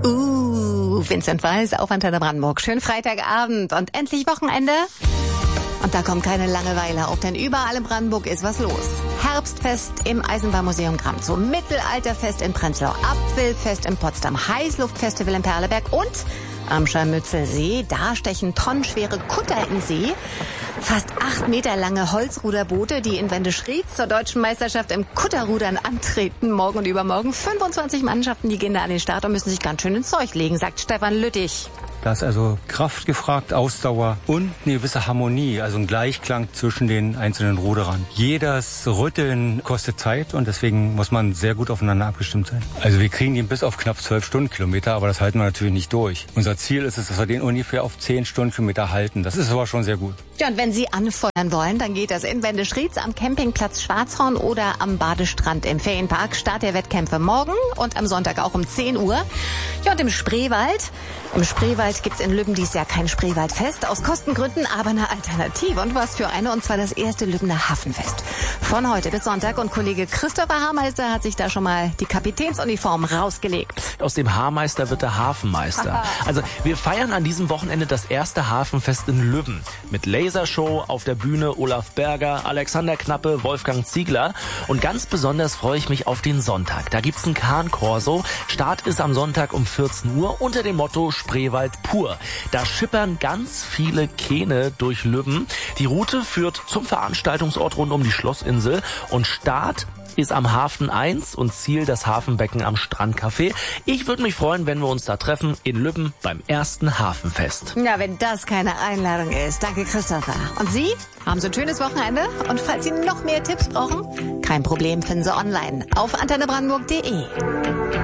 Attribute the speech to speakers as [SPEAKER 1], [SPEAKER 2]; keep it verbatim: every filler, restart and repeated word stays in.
[SPEAKER 1] Uh, Vincent Weiss auf Antenne Brandenburg. Schönen Freitagabend und endlich Wochenende. Und da kommt keine Langeweile auf, denn überall in Brandenburg ist was los. Herbstfest im Eisenbahnmuseum Gramzow, Mittelalterfest in Prenzlau, Apfelfest in Potsdam, Heißluftfestival in Perleberg und am Scharmützelsee, da stechen tonnenschwere Kutter in See. Fast acht Meter lange Holzruderboote, die in Wendisch-Rietz zur deutschen Meisterschaft im Kutterrudern antreten. Morgen und übermorgen fünfundzwanzig Mannschaften, die gehen da an den Start und müssen sich ganz schön ins Zeug legen, sagt Stefan Lüttich.
[SPEAKER 2] Da ist also Kraft gefragt, Ausdauer und eine gewisse Harmonie, also ein Gleichklang zwischen den einzelnen Ruderern. Jedes Rütteln kostet Zeit und deswegen muss man sehr gut aufeinander abgestimmt sein. Also wir kriegen den bis auf knapp zwölf Stundenkilometer, aber das halten wir natürlich nicht durch. Unser Ziel ist es, dass wir den ungefähr auf zehn Stundenkilometer halten. Das ist aber schon sehr gut.
[SPEAKER 1] Ja, und wenn Sie anfeuern wollen, dann geht das in Wendisch-Rietz am Campingplatz Schwarzhorn oder am Badestrand im Ferienpark. Start der Wettkämpfe morgen und am Sonntag auch um zehn Uhr. Ja, und im Spreewald. Im Spreewald gibt's in Lübben dieses Jahr kein Spreewaldfest. Aus Kostengründen aber eine Alternative. Und was für eine, und zwar das erste Lübbener Hafenfest. Von heute bis Sonntag. Und Kollege Christopher Haarmeister hat sich da schon mal die Kapitänsuniform rausgelegt.
[SPEAKER 3] Aus dem Haarmeister wird der Hafenmeister. Also wir feiern an diesem Wochenende das erste Hafenfest in Lübben. Mit Lasershow auf der Bühne Olaf Berger, Alexander Knappe, Wolfgang Ziegler. Und ganz besonders freue ich mich auf den Sonntag. Da gibt's ein Kahn-Corso. Start ist am Sonntag um vierzehn Uhr unter dem Motto Spreewald pur. Da schippern ganz viele Kähne durch Lübben. Die Route führt zum Veranstaltungsort rund um die Schlossinsel und Start ist am Hafen eins und Ziel das Hafenbecken am Strandcafé. Ich würde mich freuen, wenn wir uns da treffen in Lübben beim ersten Hafenfest.
[SPEAKER 1] Ja, wenn das keine Einladung ist. Danke, Christopher. Und Sie haben so ein schönes Wochenende. Und falls Sie noch mehr Tipps brauchen, kein Problem, finden Sie online auf antenne brandenburg punkt de.